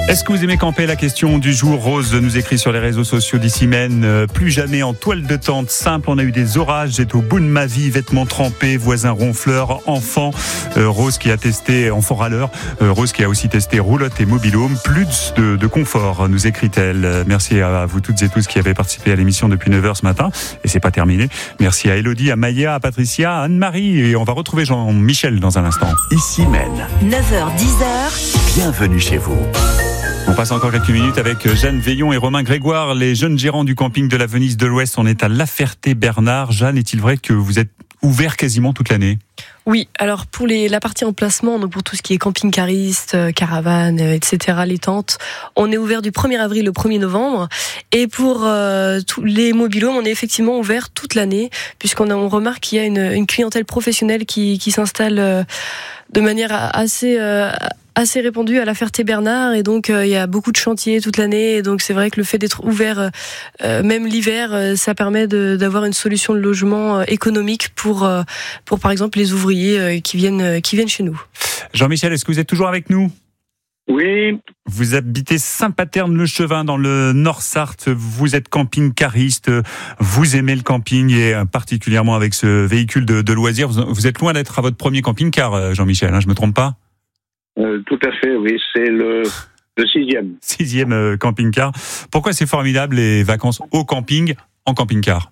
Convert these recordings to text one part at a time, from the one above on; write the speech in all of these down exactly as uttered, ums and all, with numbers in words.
Est-ce que vous aimez camper? La question du jour. Rose nous écrit sur les réseaux sociaux d'ici Maine. Euh, plus jamais en toile de tente simple. On a eu des orages. J'étais au bout de ma vie. Vêtements trempés, voisins ronfleurs, enfants. Euh, Rose qui a testé enfant râleur. Euh, Rose qui a aussi testé roulotte et mobil-home. Plus de, de confort, nous écrit-elle. Euh, merci à vous toutes et tous qui avez participé à l'émission depuis neuf heures ce matin. Et c'est pas terminé. Merci à Elodie, à Maya, à Patricia, à Anne-Marie. Et on va retrouver Jean-Michel dans un instant. Ici Maine. neuf heures dix heures. Bienvenue chez vous. On passe encore quelques minutes avec Jeanne Veillon et Romain Grégoire, les jeunes gérants du camping de la Venise de l'Ouest. On est à La Ferté-Bernard. Jeanne, est-il vrai que vous êtes ouvert quasiment toute l'année? Oui, alors pour les, la partie emplacement, donc pour tout ce qui est camping-cariste, euh, caravane, euh, et cetera, les tentes, on est ouvert du premier avril au premier novembre. Et pour euh, tous les mobil-homes, on est effectivement ouvert toute l'année, puisqu'on a, on remarque qu'il y a une, une clientèle professionnelle qui, qui s'installe euh, de manière assez... Euh, assez répandu à La Ferté-Bernard, et donc euh, il y a beaucoup de chantiers toute l'année, et donc c'est vrai que le fait d'être ouvert euh, même l'hiver, euh, ça permet de, d'avoir une solution de logement euh, économique pour euh, pour par exemple les ouvriers euh, qui viennent euh, qui viennent chez nous. Jean-Michel, est-ce que vous êtes toujours avec nous? Oui. Vous habitez Saint-Paterne-le-Chevin dans le Nord-Sarthe, vous êtes camping-cariste, vous aimez le camping et particulièrement avec ce véhicule de, de loisirs. Vous êtes loin d'être à votre premier camping-car, Jean-Michel, hein, je me trompe pas? Euh, tout à fait, oui, c'est le, le sixième. Sixième euh, camping-car. Pourquoi c'est formidable les vacances au camping en camping-car?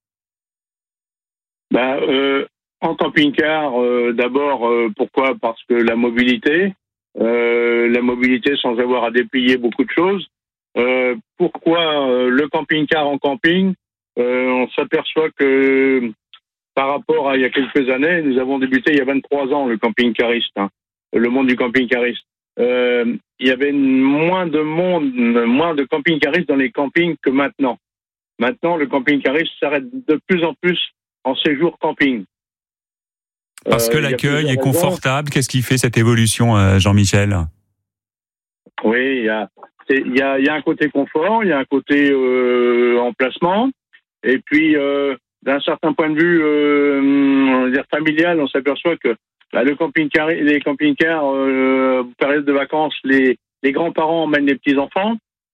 Bah, euh, en camping-car, euh, d'abord, euh, pourquoi? Parce que la mobilité, euh, la mobilité sans avoir à déplier beaucoup de choses. Euh, pourquoi euh, le camping-car en camping? euh, On s'aperçoit que par rapport à il y a quelques années, nous avons débuté il y a vingt-trois ans le camping-cariste. Hein. Le monde du camping-cariste. Euh, il y avait moins de monde, moins de camping-caristes dans les campings que maintenant. Maintenant, le camping-cariste s'arrête de plus en plus en séjour camping. Parce euh, que l'accueil est confortable. Qu'est-ce qui fait cette évolution, Jean-Michel? Oui, il y a, il y a, il y a un côté confort, il y a un côté euh, emplacement, et puis euh, d'un certain point de vue euh, on va dire familial, on s'aperçoit que Bah, le camping-car, les camping-cars, euh, période de vacances, les, les grands-parents emmènent les petits-enfants,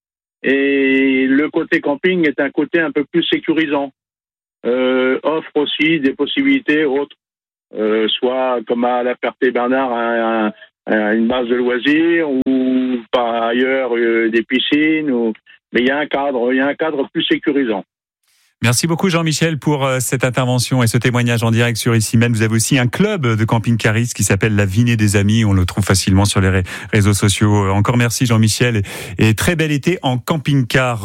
et le côté camping est un côté un peu plus sécurisant. Euh, offre aussi des possibilités autres, euh, soit comme à La Ferté-Bernard, un, un, une base de loisirs, ou par ailleurs euh, des piscines, ou... mais il y a un cadre, il y a un cadre plus sécurisant. Merci beaucoup Jean-Michel pour cette intervention et ce témoignage en direct sur Ici Maine. Vous avez aussi un club de camping-caristes qui s'appelle La Vinée des Amis. On le trouve facilement sur les réseaux sociaux. Encore merci Jean-Michel et très bel été en camping-car.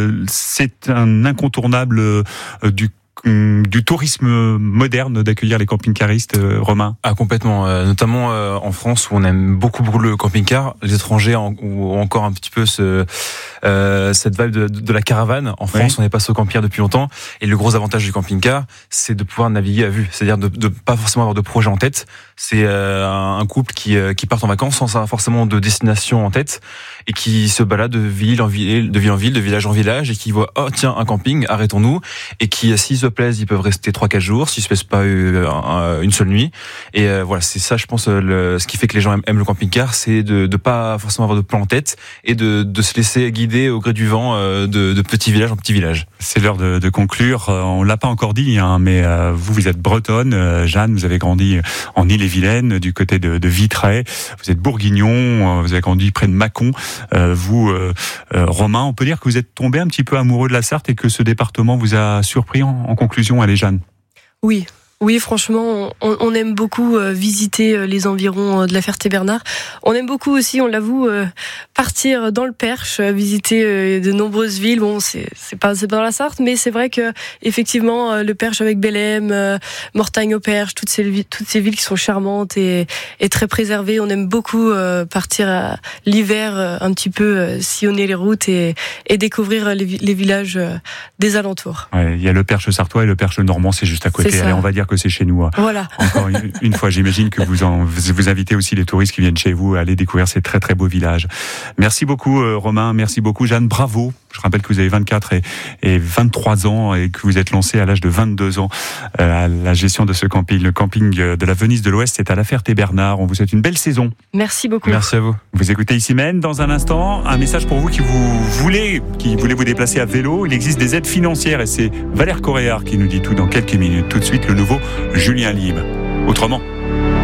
C'est un incontournable du du tourisme moderne d'accueillir les camping-caristes, euh, Romain. Ah, complètement, euh, notamment euh, en France où on aime beaucoup, beaucoup le camping-car, les étrangers en, ou encore un petit peu ce, euh, cette vibe de, de la caravane. En France, oui. On est passé au camping-car depuis longtemps, et le gros avantage du camping-car, c'est de pouvoir naviguer à vue, c'est-à-dire de, de pas forcément avoir de projet en tête. C'est euh, un couple qui, euh, qui part en vacances sans avoir forcément de destination en tête et qui se balade de ville en ville, de ville en ville, de village en village, et qui voit oh tiens un camping, arrêtons-nous, et qui s'ils se plaisent, ils peuvent rester trois quatre jours, s'ils se plaisent pas euh, une seule nuit. Et euh, voilà, c'est ça, je pense, le, ce qui fait que les gens aiment, aiment le camping-car, c'est de de pas forcément avoir de plan en tête et de de se laisser guider au gré du vent euh, de, de petit village en petit village. C'est l'heure de, de conclure. On l'a pas encore dit, hein, mais euh, vous, vous êtes bretonne. Euh, Jeanne, vous avez grandi en Ille-et-Vilaine, du côté de, de Vitré. Vous êtes bourguignon. Euh, vous avez grandi près de Mâcon. Euh, vous, euh, euh, Romain, on peut dire que vous êtes tombé un petit peu amoureux de la Sarthe et que ce département vous a surpris en, en conclusion. Allez, Jeanne. Oui. Oui, franchement, on, on aime beaucoup euh, visiter les environs de La Ferté-Bernard. On aime beaucoup aussi, on l'avoue, euh, partir dans le Perche, euh, visiter euh, de nombreuses villes. Bon, c'est c'est pas c'est pas dans la Sarthe, mais c'est vrai que effectivement euh, le Perche avec Bellem, euh, Mortagne au Perche, toutes ces toutes ces villes qui sont charmantes et, et très préservées. On aime beaucoup euh, partir à l'hiver, euh, un petit peu euh, sillonner les routes et, et découvrir les, les villages euh, des alentours. Ouais, il y a le Perche sartois et le Perche normand, c'est juste à côté. Allez, on va dire que c'est chez nous. Voilà. Encore une, une fois, j'imagine que vous, en, vous invitez aussi les touristes qui viennent chez vous à aller découvrir ces très très beaux villages. Merci beaucoup Romain, merci beaucoup Jeanne, bravo. Je rappelle que vous avez vingt-quatre et, et vingt-trois ans et que vous êtes lancé à l'âge de vingt-deux ans euh, à la gestion de ce camping. Le camping de la Venise de l'Ouest, c'est à La Ferté-Bernard. On vous souhaite une belle saison. Merci beaucoup. Merci à vous. Vous écoutez Issymène. Dans un instant, un message pour vous qui vous voulez, qui voulez vous déplacer à vélo. Il existe des aides financières et c'est Valère Coréard qui nous dit tout dans quelques minutes. Tout de suite, le nouveau Julien Libre. Autrement.